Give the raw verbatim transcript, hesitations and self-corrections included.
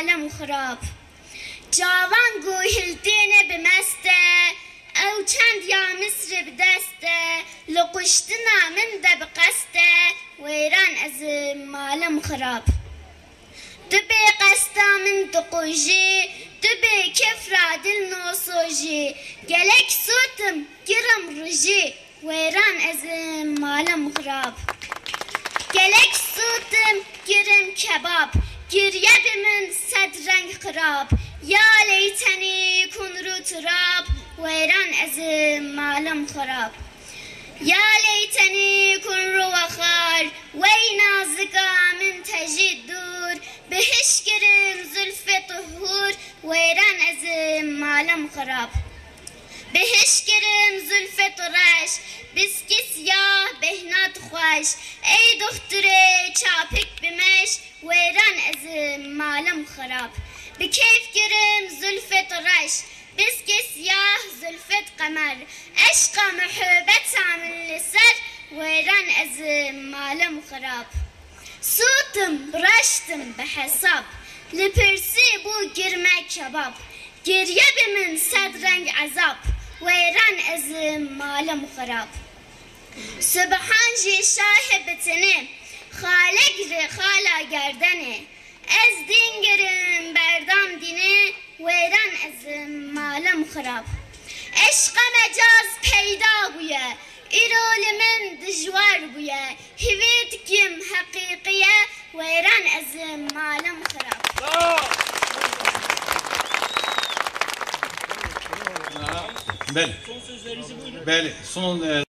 malem xirab. Cavan guhiltêne bi meste, ew çend ya Misrê bi deste, li kuştina min de bi qeste, wêran ez ê malem xirab. Tu bê qesta min diqujî, tu bê kefra dil nosojî, gelek sotim girim rijî, wêran ez ê malem xirab. Gelek sotim girim kebab, giriye bi min sed reng xirab, ya leytenî kun rû turab, wêran ez ê malem xirab. Ya leytenî kun rû xar, wey nazika min tejî dûr, bihiş girim zülfê tuhûr, wêran ez ê malem xirab. Bihiş girim zülfê tu reş, biskî siyah behnat xweş, ey doxturê çapik bimeş, wêran ez ê malem xirab. Bi keyf girim zülfê tu reş, biskî siyah zülfet qemer, eşqa muhbbeta min li ser, wêran ez ê malem xirab. Sotim reştim bi hesab, li pirsî bû girme kebab, giriye bi min sed reng ezab, wêran ez ê malem xirab. Subhan jî şahê bitinê, xalek rê xala gerdenê, ez dîn girim berdam dînê, wêran ez ê malem xirab. Eşqa mecaz peyda bûye, îro li min dijwar bûye, hîvê dikim heqîqiye, wêran ez ê malem xirab. Beli. Beli. Son